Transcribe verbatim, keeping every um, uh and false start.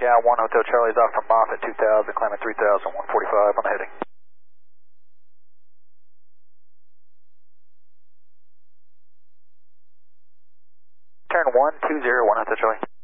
Yeah, one Hotel Charlie's off from Moffett two thousand, climbing three thousand one forty-five on the heading. Turn one two zero, one Hotel Charlie.